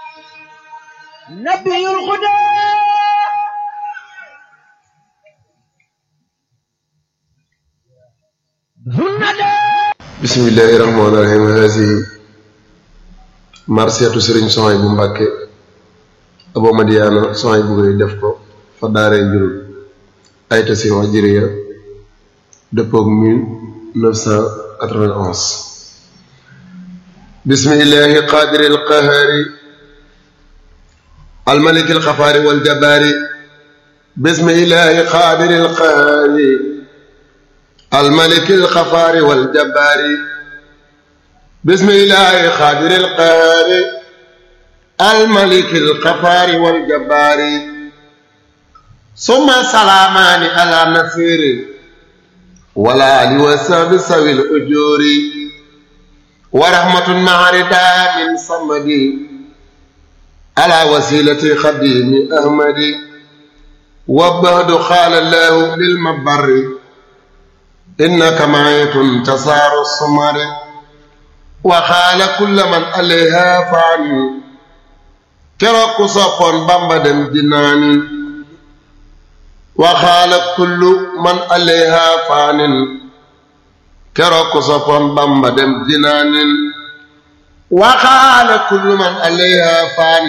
نبي الهدى بسم الله الرحمن الرحيم. هذه مرسية سرين صهيب مبكي أبو مديانة صهيب بغي دفكو فدارين جرول أي تسير وجرية دفوق 1991. بسم الله قادر القهار الملك الغفار والجبار. بسم الله قادر القهار الملك الغفار والجبار. بسم الله قادر القهار الملك الغفار والجبار. ثم سلامان على نصير ولا لوساب سوي الأجور ورحمة مع رداء من صمدي على وسيلة خديم أحمد. وبعد قال الله للمبر إنك معيت تسار السمر. وقال كل من عليها فان كرك صفون بامبدم جنان. وقال كل من عليها فان كرك صفون بامبدم جنان. وقال كل من عليها فان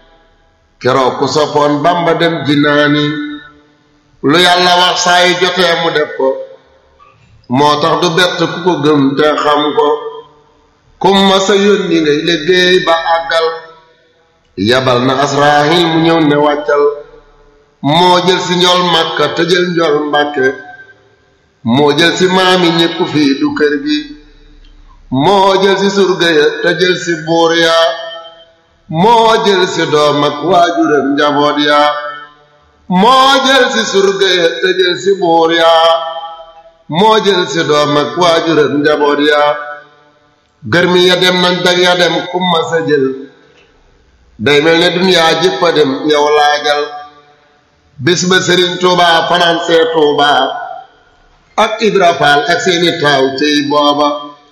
كرك صفون بامبدم جنان. lu yàlla wax saa yi jotee mu def ko moo tax du bett ku ko gëm te xam ko. kum ma sa yónni ngay liggéey ba àggal yabal na Asraahil mu ñëw ne wàccal. moo jël si njol Makka te jël njol Mbàkke. moo jël si maami ñépp fii du kër gi. moo jël si surga ya te jël si buur ya. moo jël si doom ak waajuram njaboot ya. moo jël si surga ya te jël si buur ya. moo jël si doom ak waajuram njaboot ya. gërmi ya dem nañ dag ya dem kumma sa jël day mel ne duniyaa jëpp a dem yow laajal. bis ba Sëriñ Tuubaa fanaan see Tuubaa ak Ibra Faal ak seeni taaw cey booba.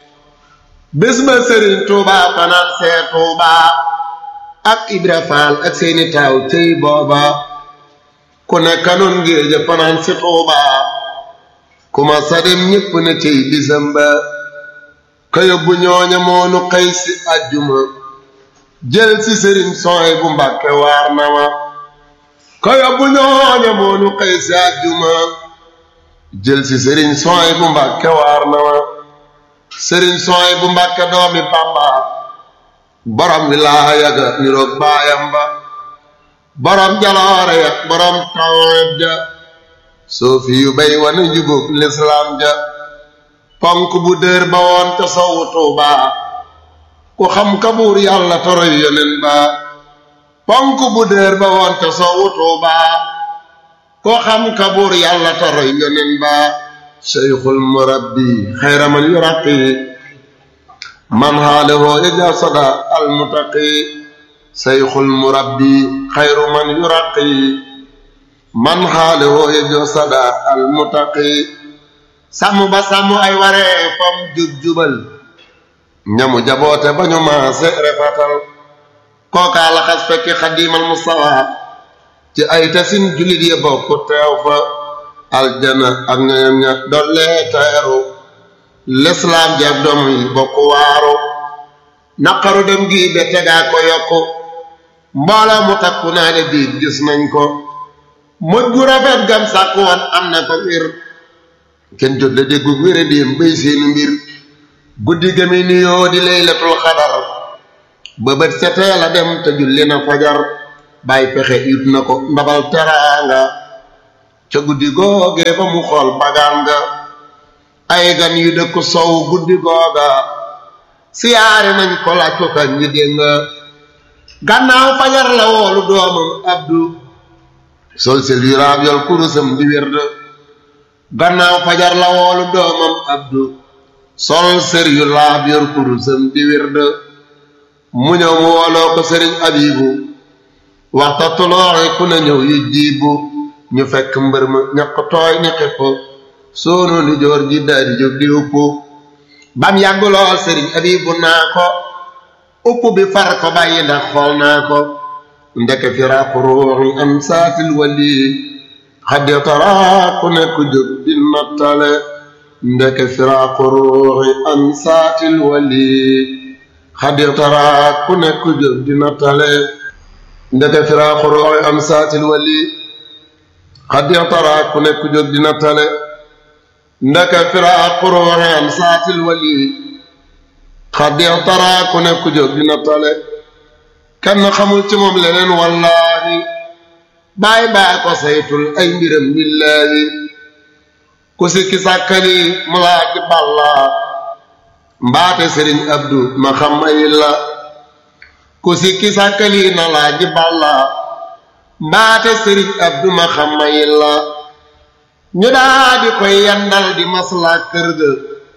bis ba Sëriñ Tuubaa fanaan see Tuubaa ak Ibra Faal ak seeni taaw cey booba. ku nekk noon ngéeja fanaan si Tuubaa kuma sa dem ñépp ne cey bisam ba. ka yóbbu ñooña moonu xëy si àjjuma jël si Sëriñ Suhaybu Mbàkke waar na ma. ka yóbbu ñooña moonu xëy si àjjuma jël si Sëriñ Suhaybu Mbàkke waar na ma. Sëriñ Suhaybu Mbàkke doomi Bàmba borom wilaaya ga niroog baayam ba. borom jaloore ya borom tawet ja soofi yu bay wane njubóog lislaam ja. ponk bu dër ba woon te sowu Tuubaa ku xam ka buur yàlla toroy yonen ba. ponk bu dër ba woon te sowu Tuubaa ku xam ka buur yàlla toroy yonen ba. seyxul murabbi xayra man yuraqi man xaalewoo ija sada almutaqi. seyxul murabbi xayru man yuraqi man xaalewoo ija sada almutaqi. sàmm ba sàmm ay waree fam jub-jubal ñamu jaboote ba ñu maase refatal. kookaa la xas fekki xadiimal Mustafa ci ay tasin julit ya bokk teew fa. aljana ak ñoñam ña dollee teeru lislaam jeeg doom yi bokk waaru. naqaru dem gi be tegaa ko yokku mbooloo mu takku naa ne biig gis nañ ko. mujj gu rafet gam sàkku woon am na ko wir kenn jot la déggu wére déem bay seenu mbir. guddi gami nuyoo di laylatul xadar ba bët setee la dem te julli na fajar. bàyyi pexe it na ko ndabal teraanga ca guddi googee ba mu xool bagaan nga. ay gan yu dëkk sow guddi googa siyaare nañ ko laaj ko kañ ñi dégg nga. gannaaw fajar la woolu doomam Abdu sol sel yu raab yol kurusam di wérd. gannaaw fajar la woolu doomam Abdu sol sër yu laab yor kurusam di wird. mu ñëw mu wooloo ko Sëriñ Abibu waxta tulooxe ku ne ñëw yu jiibu. ñu fekk mbër ma ñaq tooy ni xepp soono ni joor ji daal di jóg di upp. bam yàgg lool Sëriñ Abibu naa ko upp bi far ko bàyyi ndax xool naa ko ndeke firaaqu ruuxi am saatil wali xaddi taraa ku nekk jóg di nattale ndeke firaaqu ruuxi am saatil wali xaddi taraa ku nekk jóg di nattale ndeke firaaqu ruuxi am saatil wali xaddi taraa ku nekk jóg di nattale ndeke firaaqu ruuxi am saatil wali xaddi taraa ku nekk jóg di nattale kenn xamul ci moom leneen wallaahi baay ko saytul ay mbiram billaahi ku sikki sàkkali mu laaj balla mbaate sëriñ abdu ma xam ay la ku sikki sàkkali na laaj balla mbaate sëriñ abdu ma xam ay la ñu daa di koy yandal di masla kër ga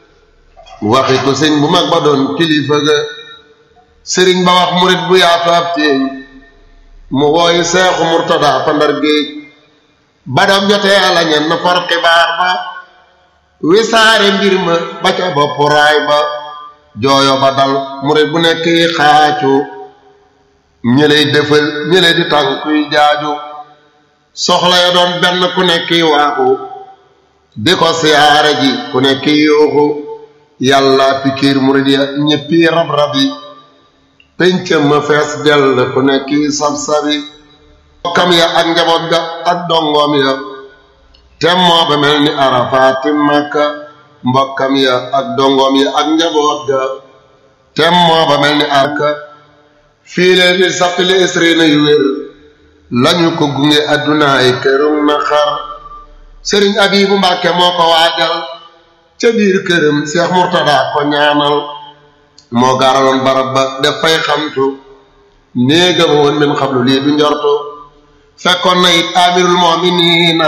waxi ko sëñ bu mag ba doon kilifa ga sëriñ ba wax murit bu yaatu ab teey mu wooyu seexu murtada pandar géej ba dog jotee la ñen na far xibaar ba wisaare mbir ma ba ca bopp raay ba jooyo ba dal murit bu nekk yi xaacu ñëley defal ñëley di tànkuy jaaju soxla ya doon benn ku nekk yi waaxu di ko siyaare ji ku nekk yi yuuxu yàlla pikiir murit ya ñëppi rab-rab yi pencam ma fees dell ku nekk sab-sabi mbokkam ya ak njaboot ga ak dongoom ya tem moo ba mel ni arafaati makka mbokkam ya ak dongoom ya ak njaboot ga tem moo ba mel ni arka fii leen di sappili isrina yu wér lañu ko gunge addunaay kërum na xar sëriñ Abibu Mbàkke moo ko waajal ca biir këram Seex Murtada ko ñaanal moo gaaraloon barab ba def fay xamtu néegam woon min xablu lii du njortu fekkoon na it amirul mu'miniina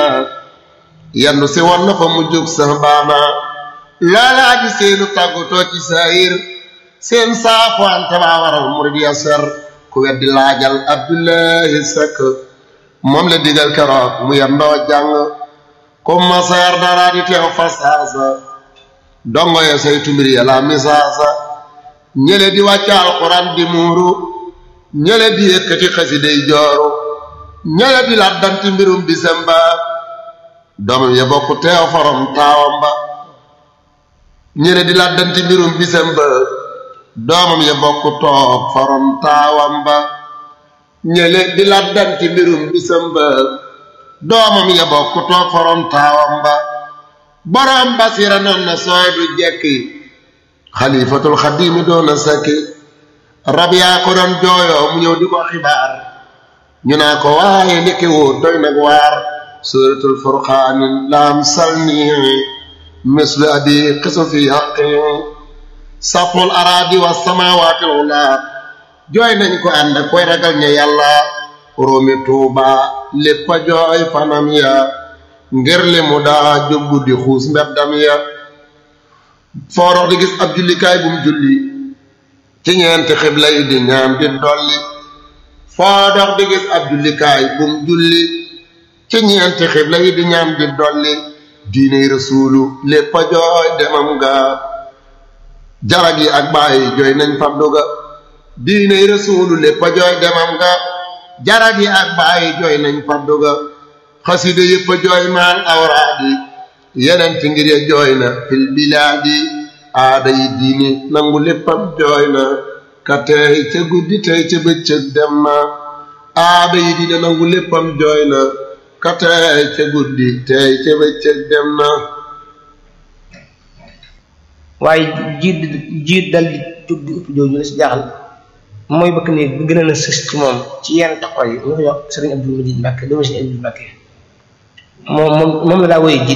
yandu si woon na fa mu jóg sax baana loolaa di seenu tàggutoo ci saayir seen saafuwante baa waral murid ya ser ku weddi laajal Abdullahi Sekk moom la digal keroog mu yendoo jàng comme ma seer dara di teew fasaasa dongo ya saytu mbir ya la misaasa ñële di wàcca alxuraan di muuru ñële di yëkkati xasiday jooru ñële di laddanti mbirum bisam ba doomam ya bokk teew forom taawam ba ñële di laddanti mbirum bisam ba doomam ya bokk toog forom taawam ba ñële di laddanti mbirum bisam ba doomam ya bokk toog forom taawam ba borom basira noon na sooy du jekki xalifatul xadimi doona sakki rab yaa ko doon jooyoo mu ñëw di ko xibaar ñu naa ko waaye ndekki woo doy nag waar suratul furqaanin laam salni mislu abi xisu fi haqi saful araadi wa samawaatil ulaa jooy nañ ko ànd ak koy ragal ña yàlla róomi tuuba lépp a jooy fanam ya ngir li mu daa jóbbu di xuus mbeddam ya foo dox di gis ab jullikaay bu mu julli ci ñeenti xibla yi di ñaan di dolli foo dox di gis ab jullikaay bu mu julli ci ñeenti xibla yi di ñaan di dolli diiney rasuulu lépp a jooy demam ga jarag yi ak bàyyi jooy nañ faddu ga diiney rasuulu lépp a jooy demam ga jarag yi ak bàyyi jooy nañ faddu ga xasida yëpp a jooy maan awraadi yeneen ci ngir ya jooy na fil bilaadi aada yi diini nangu léppam jooy na ka tey ca guddi tey ca bëccëg dem na aada yi diini nangu léppam jooy na ka tey ca guddi tey ca bëccëg dem na waaye jiit dal di jóg di upp jooju la si jaaxal mooy bëkk néeg bi gën a na sës ci moom ci yenn taxaw yi ñu ko wax Sëriñ Abdul Majid Mbàkke doomu Sëriñ Abdul Mbàkke moom la daa woye jiit